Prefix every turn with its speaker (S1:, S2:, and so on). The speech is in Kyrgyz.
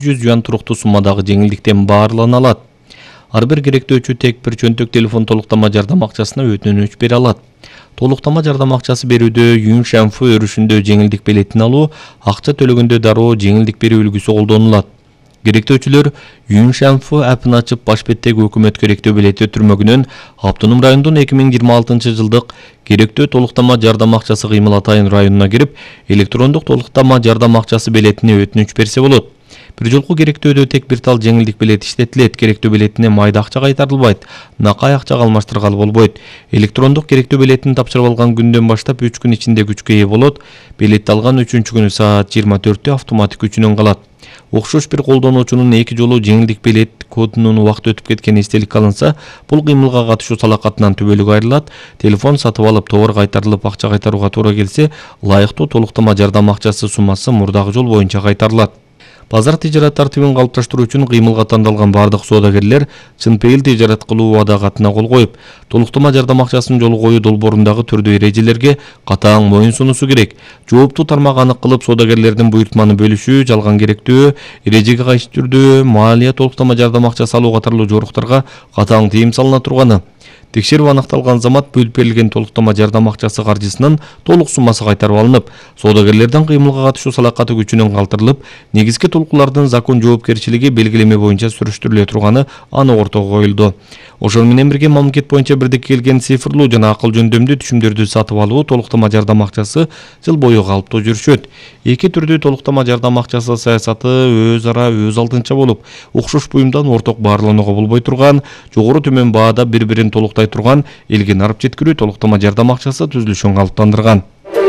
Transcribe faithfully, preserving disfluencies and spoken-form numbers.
S1: жүз юан туруктуу суммадагы жеңилдиктен баарлана алат. Ар бир керектөөчү тек бир чөнтөк телефон толуктама жардам акчасына өтүнүч бере алат. Толуктама жардам акчасы берүүдө Юн Шанфу өрүшүндө жеңилдик билетин алуу, акча төлөгөндө дароо жеңилдик берүү үлгүсү колдонулат. Керектөөчүлөр Юн Шанфу апын ачып баш беттеги өкмөт керектөө билети өтүрмөгүнөн Автоном райондун эки миң жыйырма алтынчы жылдык керектөө толуктама жардам акчасы кыймыл Атайын районуна кирип, электрондук толуктама жардам акчасы билетине өтүнүч берсе болот. Бир жолку керектөөдө тек бир тал жеңилдик билет иштетилет. Керектөө билетине майда акча кайтарылбайт, накай акчага алмаштыргалы болбойт. Электрондук керектөө билетин тапшырып алган күндөн баштап үч күн ичинде күчкө ээ болот. Билетти алган үчүнчү күнү саат жыйырма төрттө автоматик күчүнөн калат. Окшош бир колдонуучунун эки жолу жеңилдик билет кодунун убакыт өтүп кеткени эстеликке алынса, бул кыймылга катышуу салакатынан түбөлүк айрылат. Телефон сатып алып, товар кайтарылып, акча кайтарууга туура келсе, ылайыктуу толуктама жардам акчасы суммасы мурдагы жол боюнча кайтарылат. Базар тижарат тартибин калыпташтыруу үчүн кыймылга тандалган бардык соодагерлер чынпейил тижарат кылуу убада-катына кол коюп, толуктама жардам акчасын жолго коюу долбоорундагы түрдүү эрежелерге катаң моюн сунуусу керек. Жооптуу тармак анык кылып, соодагерлердин буйртманы бөлүшүү, жалган керектөө, эрежеге кайшы түрдүү маалия толуктама жардам акчасы алуу катарлуу жоруктарга катаң тыйым салына турганы. Текшерип аныкталган замат бөлүп берилген толуктама жардам акчасы каржысынын толук суммасы кайтарып алынып, соодагерлердин кыймылга катышуу салакаты күчүнөн калтырылып, негизги толкулардын закон жоопкерчилиги белгилеме боюнча сүрүштүрүлө турганы анық ортого коюлду. Ошол менен бирге мамлекет боюнча бирдикке келген цифрлуу жана акыл жөндөмдүү түшүмдөрдү сатып алуу толуктама жардам акчасы жыл бою калыптуу жүрүшөт. Эки түрдүү толуктама жардам акчасы саясаты өз ара өз алдынча болуп, окшош буюмдан орток баарланууга болбой турган, жогору төмөн баада бири-бирин толуктай турган элге нарып жеткирүү толуктама жардам акчасы түзүлүшүн калыптандырган.